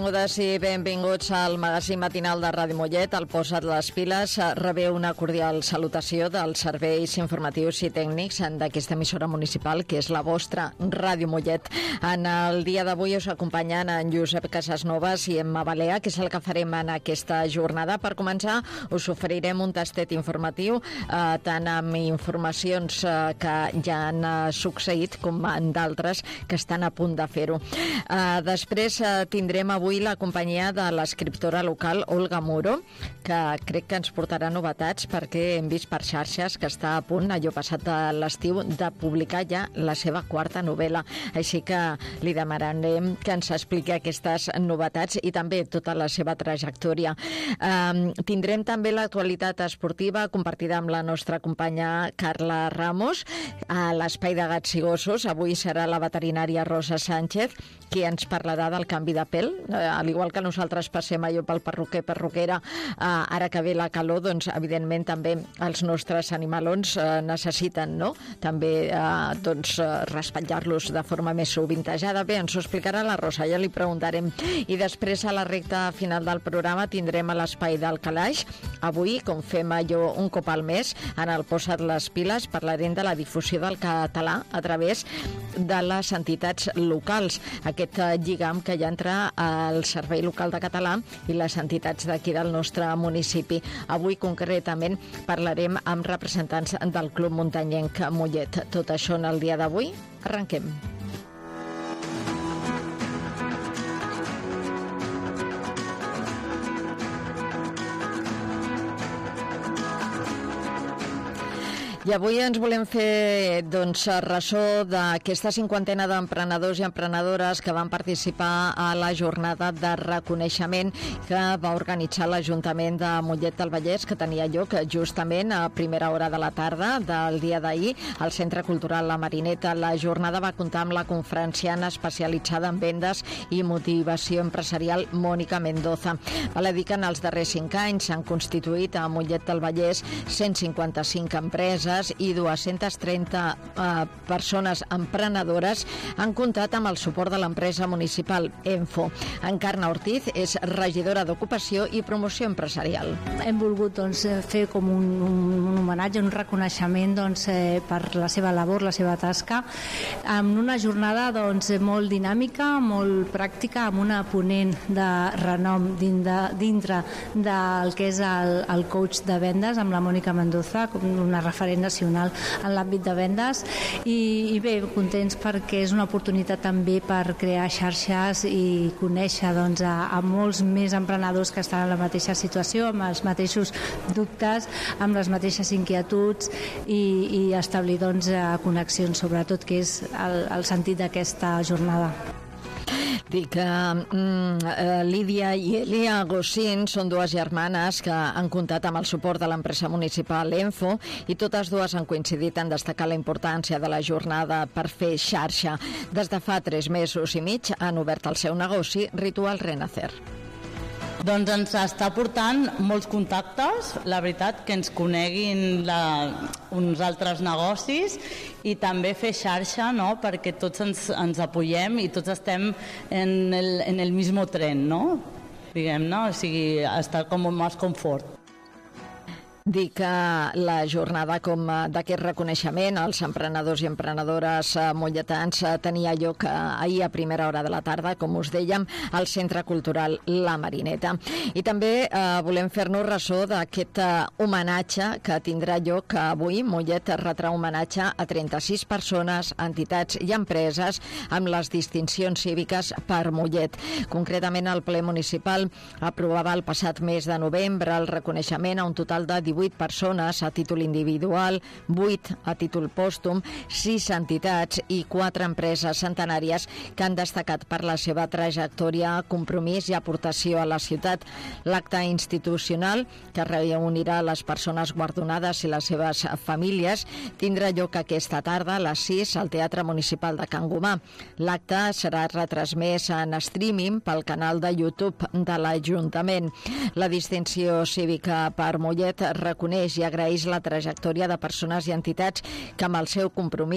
Benvingudes i benvinguts al magazín matinal de Ràdio Mollet. El Posa't les piles rebeu una cordial salutació dels serveis informatius i tècnics d'aquesta emissora municipal, que és la vostra Ràdio Mollet. En el dia d'avui us acompanyen en Josep Casasnovas i Emma Balea, que és el que farem en aquesta jornada. Per començar, us oferirem un tastet informatiu, tant amb informacions que ja han succeït com en d'altres que estan a punt de fer-ho. Després tindrem avui la companyia de l'escriptora local Olga Muro, que crec que ens portarà novetats, perquè hem vist per xarxes que està a punt, allò passat de l'estiu, de publicar ja la seva quarta novel·la. Així que li demanarem que ens expliqui aquestes novetats i també tota la seva trajectòria. Tindrem també l'actualitat esportiva compartida amb la nostra companya Carla Ramos a l'Espai de Gats i Gossos. Avui serà la veterinària Rosa Sánchez qui ens parlarà del canvi de pèl. Al igual que nosaltres passem allò pel perruquer, perruquera, ara que ve la calor, doncs evidentment també els nostres animalons necessiten, no?, també raspallar-los de forma més sovintejada. Bé, ens ho explicarà la Rosa, ja li preguntarem. I després, a la recta final del programa, tindrem a l'Espai del Calaix. Avui, com fem allò un cop al mes, en el Posa't les piles, parlarem de la difusió del català a través de les entitats locals. Aquest lligam que hi ha entre el Servei Local de Català i les entitats d'aquí del nostre municipi. Avui, concretament, parlarem amb representants del Club Muntanyenc Mollet. Tot això en el dia d'avui. Arrenquem. I avui ens volem fer ressò d'aquesta cinquantena d'emprenedors i emprenedores que van participar a la jornada de reconeixement que va organitzar l'Ajuntament de Mollet del Vallès, que tenia lloc justament a primera hora de la tarda del dia d'ahir al Centre Cultural La Marineta. La jornada va comptar amb la conferenciana especialitzada en vendes i motivació empresarial Mònica Mendoza. Val a dir que en els darrers 5 anys s'han constituït a Mollet del Vallès 155 empreses i 230 persones emprenedores han comptat amb el suport de l'empresa municipal Enfo. Encarna Ortiz és regidora d'Ocupació i Promoció Empresarial. Hem volgut fer com un homenatge, un reconeixement per la seva labor, la seva tasca, amb una jornada molt dinàmica, molt pràctica, amb una ponent de renom dintre del que és el coach de vendes, amb la Mònica Mendoza, com una referent nacional en l'àmbit de vendes, i bé, contents perquè és una oportunitat també per crear xarxes i conèixer a molts més emprenedors que estan en la mateixa situació, amb els mateixos dubtes, amb les mateixes inquietuds, i establir connexions, sobretot, que és el sentit d'aquesta jornada. Dic que Lídia i Elia Gossin són dues germanes que han comptat amb el suport de l'empresa municipal Enfo, i totes dues han coincidit en destacar la importància de la jornada per fer xarxa. Des de fa 3 mesos i mig han obert el seu negoci Ritual Renacer. Doncs ens està portant molts contactes, la veritat, que ens coneguin uns altres negocis, i també fer xarxa, no?, perquè tots ens apoyem i tots estem en el mismo tren, no?, diguem-ne, o sigui, estar com més confort. Dir que la jornada com d'aquest reconeixement als emprenedors i emprenedores molletans tenia lloc ahir a primera hora de la tarda, com us dèiem, al Centre Cultural La Marineta. I també volem fer-nos ressò d'aquest homenatge que tindrà lloc avui. Mollet retrà homenatge a 36 persones, entitats i empreses amb les distincions cíviques per Mollet. Concretament, el ple municipal aprovava el passat mes de novembre el reconeixement a un total de 18 persones a títol individual, 8 a títol pòstum, 6 entitats i 4 empreses centenàries que han destacat per la seva trajectòria, compromís i aportació a la ciutat. L'acte institucional, que reunirà les persones guardonades i les seves famílies, tindrà lloc aquesta tarda a les 6 al Teatre Municipal de Can Gomà. L'acte serà retransmès en streaming pel canal de YouTube de l'Ajuntament. La distinció cívica per Mollet reconeix i agraeix la trajectòria de persones i entitats que amb el seu compromís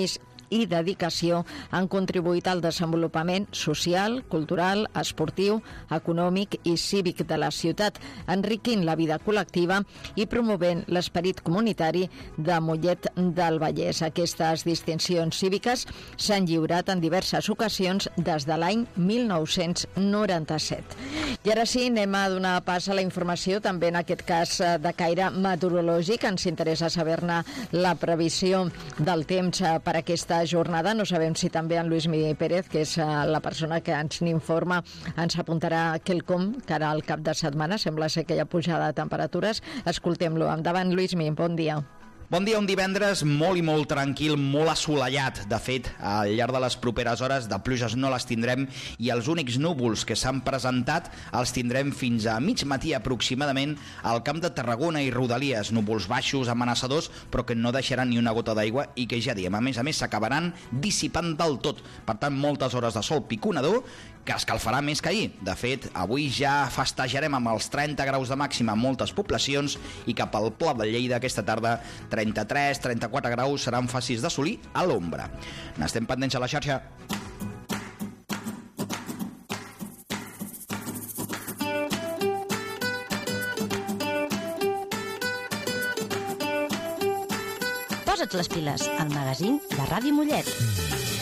i dedicació han contribuït al desenvolupament social, cultural, esportiu, econòmic i cívic de la ciutat, enriquint la vida col·lectiva i promovent l'esperit comunitari de Mollet del Vallès. Aquestes distincions cíviques s'han lliurat en diverses ocasions des de l'any 1997. I ara sí, anem a donar pas a la informació, també en aquest cas de caire meteorològic. Ens interessa saber-ne la previsió del temps per aquesta jornada. No sabem si també en Lluís Mi Pérez, que és la persona que ens n'informa, ens apuntarà quelcom cara al cap de setmana. Sembla ser que hi ha pujada de temperatures. Escoltem-lo. Endavant, Lluís Mi, bon dia. Bon dia, un divendres molt i molt tranquil, molt assolellat. De fet, al llarg de les properes hores de pluges no les tindrem i els únics núvols que s'han presentat els tindrem fins a mig matí aproximadament al Camp de Tarragona i Rodalies. Núvols baixos, amenaçadors, però que no deixaran ni una gota d'aigua i que ja diem, a més, s'acabaran dissipant del tot. Per tant, moltes hores de sol piconador que escalfarà més que ahir. De fet, avui ja festejarem amb els 30 graus de màxima a moltes poblacions i cap al Pla de Lleida aquesta tarda 33-34 graus seran fàcils d'assolir a l'ombra. N'estem pendents a la xarxa. Posa't les piles, al magazín de Ràdio Mollet.